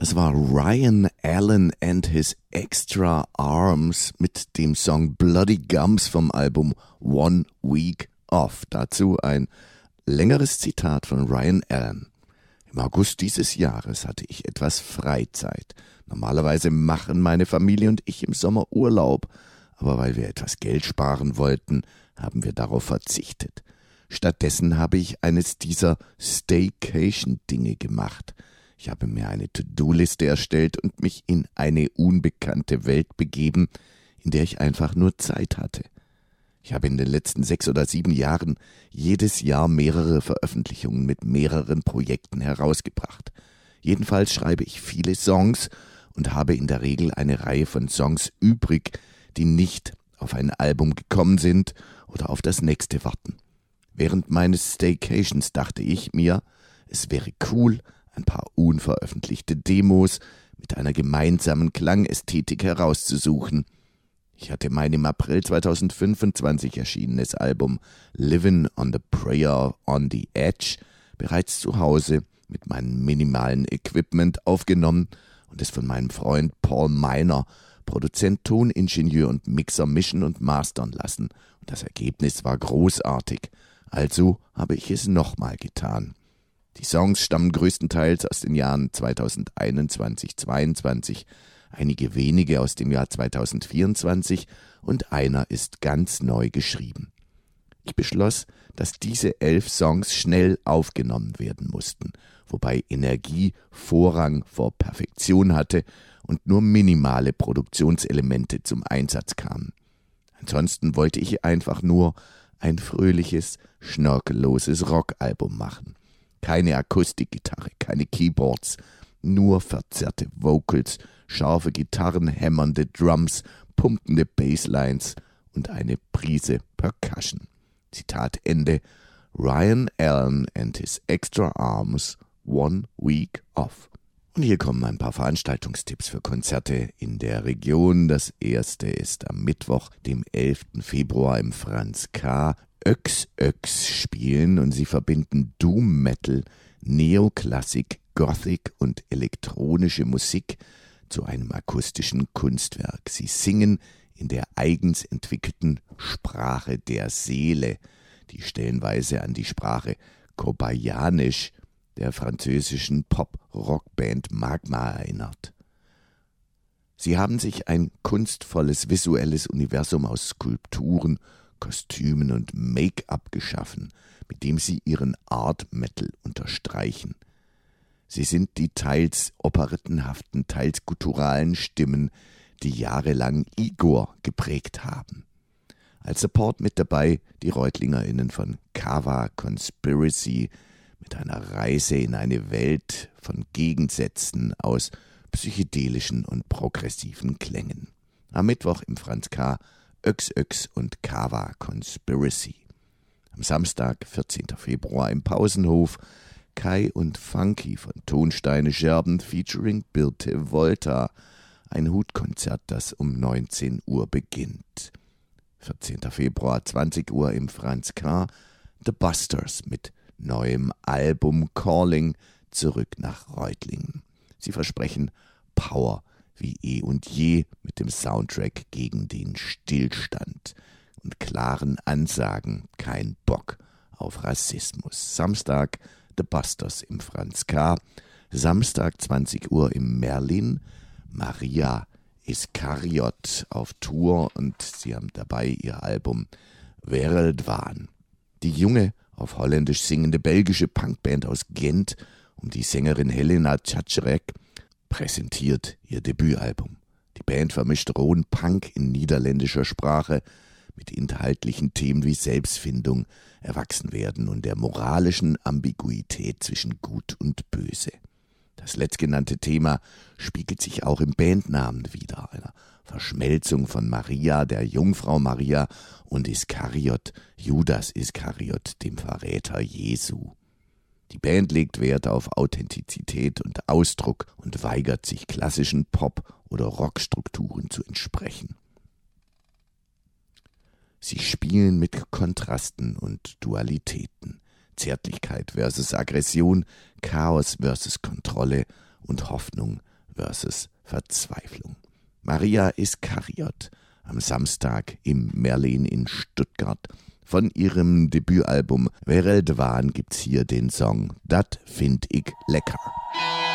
Das war Ryan Allen and his Extra Arms mit dem Song Bloody Gums vom Album One Week Off. Dazu ein längeres Zitat von Ryan Allen. Im August dieses Jahres hatte ich etwas Freizeit. Normalerweise machen meine Familie und ich im Sommer Urlaub, aber weil wir etwas Geld sparen wollten, haben wir darauf verzichtet. Stattdessen habe ich eines dieser Staycation-Dinge gemacht. Ich habe mir eine To-Do-Liste erstellt und mich in eine unbekannte Welt begeben, in der ich einfach nur Zeit hatte. Ich habe in den letzten 6 oder 7 Jahren jedes Jahr mehrere Veröffentlichungen mit mehreren Projekten herausgebracht. Jedenfalls schreibe ich viele Songs und habe in der Regel eine Reihe von Songs übrig, die nicht auf ein Album gekommen sind oder auf das nächste warten. Während meines Staycations dachte ich mir, es wäre cool, ein paar unveröffentlichte Demos mit einer gemeinsamen Klangästhetik herauszusuchen. Ich hatte mein im April 2025 erschienenes Album Livin' on the Prayer on the Edge bereits zu Hause mit meinem minimalen Equipment aufgenommen und es von meinem Freund Paul Miner, Produzent, Toningenieur und Mixer, mischen und mastern lassen. Und das Ergebnis war großartig. Also habe ich es nochmal getan. Die Songs stammen größtenteils aus den Jahren 2021-22, einige wenige aus dem Jahr 2024 und einer ist ganz neu geschrieben. Ich beschloss, dass diese 11 Songs schnell aufgenommen werden mussten, wobei Energie Vorrang vor Perfektion hatte und nur minimale Produktionselemente zum Einsatz kamen. Ansonsten wollte ich einfach nur ein fröhliches, schnörkelloses Rockalbum machen. Keine Akustikgitarre, keine Keyboards, nur verzerrte Vocals, scharfe Gitarren, hämmernde Drums, pumpende Basslines und eine Prise Percussion. Zitat Ende. Ryan Allen and his Extra Arms, One Week Off. Und hier kommen ein paar Veranstaltungstipps für Konzerte in der Region. Das erste ist am Mittwoch, dem 11. Februar im Franz K. Öx spielen und sie verbinden Doom Metal, Neoklassik, Gothic und elektronische Musik zu einem akustischen Kunstwerk. Sie singen in der eigens entwickelten Sprache der Seele, die stellenweise an die Sprache Kobayanisch der französischen Pop-Rock-Band Magma erinnert. Sie haben sich ein kunstvolles visuelles Universum aus Skulpturen, Kostümen und Make-up geschaffen, mit dem sie ihren Art-Metal unterstreichen. Sie sind die teils operettenhaften, teils gutturalen Stimmen, die jahrelang Igor geprägt haben. Als Support mit dabei die ReutlingerInnen von Kava Conspiracy mit einer Reise in eine Welt von Gegensätzen aus psychedelischen und progressiven Klängen. Am Mittwoch im Franz K. Öx und Kava Conspiracy. Am Samstag, 14. Februar im Pausenhof Kai und Funky von Tonsteine Scherben featuring Birte Volta. Ein Hutkonzert, das um 19 Uhr beginnt. 14. Februar, 20 Uhr im Franz K. The Busters mit neuem Album Calling zurück nach Reutlingen. Sie versprechen Power wie eh und je mit dem Soundtrack gegen den Stillstand und klaren Ansagen, kein Bock auf Rassismus. Samstag The Busters im Franz K. Samstag 20 Uhr im Merlin. Maria Iskariot auf Tour und sie haben dabei ihr Album Wereldwaan. Die junge, auf Holländisch singende belgische Punkband aus Gent um die Sängerin Helena Czaczorek präsentiert ihr Debütalbum. Die Band vermischt rohen Punk in niederländischer Sprache mit inhaltlichen Themen wie Selbstfindung, Erwachsenwerden und der moralischen Ambiguität zwischen Gut und Böse. Das letztgenannte Thema spiegelt sich auch im Bandnamen wider, einer Verschmelzung von Maria, der Jungfrau Maria, und Iskariot, Judas Iskariot, dem Verräter Jesu. Die Band legt Wert auf Authentizität und Ausdruck und weigert sich, klassischen Pop- oder Rockstrukturen zu entsprechen. Sie spielen mit Kontrasten und Dualitäten, Zärtlichkeit versus Aggression, Chaos versus Kontrolle und Hoffnung versus Verzweiflung. Maria Iskariot am Samstag im Merlin in Stuttgart. Von ihrem Debütalbum Vereld Waan gibt's hier den Song Dat find ik lecker.